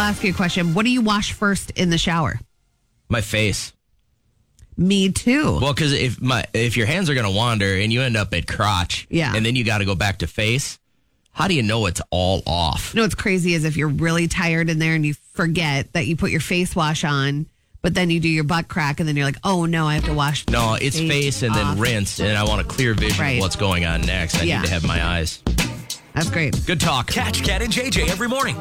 ask you a question. What do you wash first in the shower? My face. Me too. Well, because if your hands are going to wander and you end up at crotch, and then you got to go back to face, how do you know it's all off? You know what's crazy is if you're really tired in there and you forget that you put your face wash on, but then you do your butt crack and then you're like, oh no, I have to wash. No, it's face and then rinse, and I want a clear vision of what's going on next. I need to have my eyes. That's great. Good talk. Catch Cat and JJ every morning